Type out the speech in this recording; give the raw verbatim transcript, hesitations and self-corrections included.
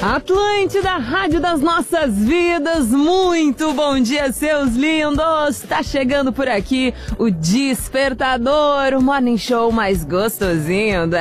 Atlântida, rádio das nossas vidas, muito bom dia, seus lindos! Tá chegando por aqui o Despertador, o morning show mais gostosinho da